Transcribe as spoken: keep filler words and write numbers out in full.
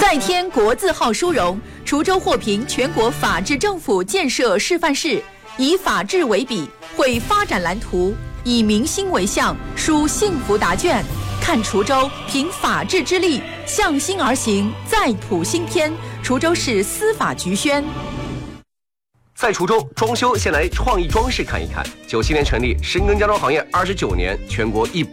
再添国字号殊荣，滁州获评全国法治政府建设示范市，以法治为笔，绘发展蓝图，以民心为向，书幸福答卷。看滁州凭法治之力，向心而行，再谱新篇。滁州市司法局宣。 在滁州装修，先来创意装饰看一看。九七年成立，深耕家装行业二十九年，全国一